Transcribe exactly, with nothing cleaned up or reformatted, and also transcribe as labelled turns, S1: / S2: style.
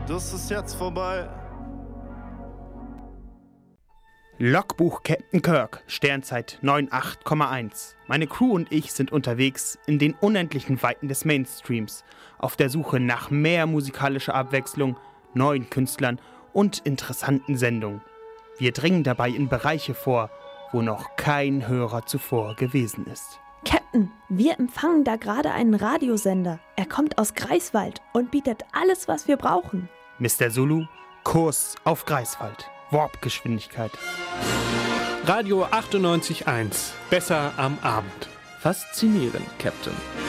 S1: das ist jetzt vorbei.
S2: Logbuch Captain Kirk, Sternzeit acht Komma eins. Meine Crew und ich sind unterwegs in den unendlichen Weiten des Mainstreams, auf der Suche nach mehr musikalischer Abwechslung, neuen Künstlern und interessanten Sendungen. Wir dringen dabei in Bereiche vor, wo noch kein Hörer zuvor gewesen ist.
S3: Captain, wir empfangen da gerade einen Radiosender. Er kommt aus Greifswald und bietet alles, was wir brauchen.
S2: Mister Zulu, Kurs auf Greifswald. Warp-Geschwindigkeit.
S4: Radio achtundneunzig Komma eins. Besser am Abend.
S5: Faszinierend, Captain.